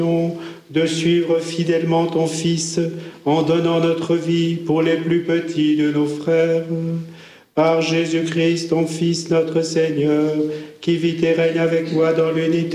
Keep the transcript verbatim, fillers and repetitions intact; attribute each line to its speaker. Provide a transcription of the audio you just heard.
Speaker 1: de suivre fidèlement ton Fils en donnant notre vie pour les plus petits de nos frères. Par Jésus-Christ, ton Fils, notre Seigneur, qui vit et règne avec toi dans l'unité